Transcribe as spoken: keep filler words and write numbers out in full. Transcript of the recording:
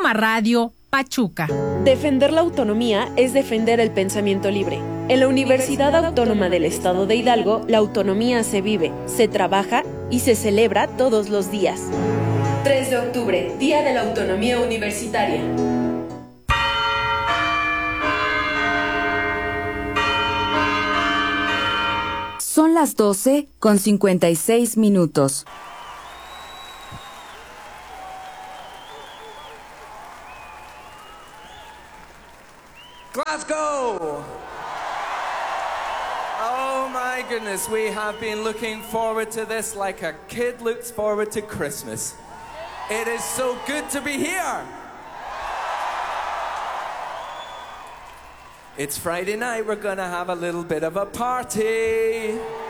Reforma Radio, Pachuca. Defender la autonomía es defender el pensamiento libre. En la Universidad Autónoma del Estado de Hidalgo, la autonomía se vive, se trabaja y se celebra todos los días. tres de octubre, Día de la Autonomía Universitaria. Son las doce con cincuenta y seis minutos. Glasgow! Oh my goodness, we have been looking forward to this like a kid looks forward to Christmas. It is so good to be here. It's Friday night, we're gonna have a little bit of a party.